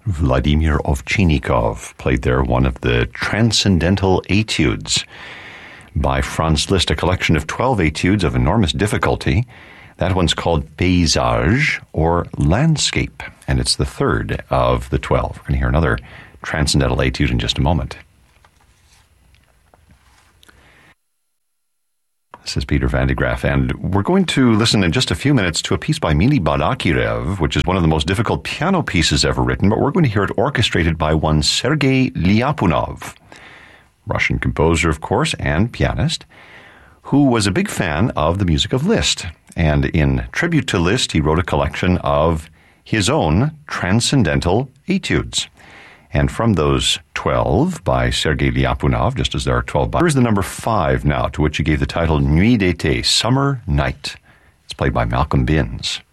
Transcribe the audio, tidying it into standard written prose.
Vladimir Ovchinnikov played there one of the Transcendental Etudes by Franz Liszt, a collection of 12 etudes of enormous difficulty. That one's called Paysage, or Landscape, and it's the third of the 12. We're going to hear another Transcendental Etude in just a moment. This is Peter Van de Graaff, and we're going to listen in just a few minutes to a piece by Mili Balakirev, which is one of the most difficult piano pieces ever written, but we're going to hear it orchestrated by one Sergei Lyapunov, Russian composer, of course, and pianist, who was a big fan of the music of Liszt. And in tribute to Liszt, he wrote a collection of his own Transcendental Etudes. And from those 12 by Sergei Lyapunov, just as there are 12 by, here's the number 5 now, to which he gave the title Nuit d'été, Summer Night. It's played by Malcolm Binns.